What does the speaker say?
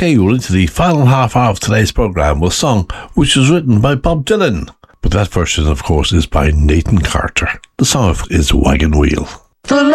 Okay, we're into the final half hour of today's programme with a song which was written by Bob Dylan. But that version, of course, is by Nathan Carter. The song is Wagon Wheel.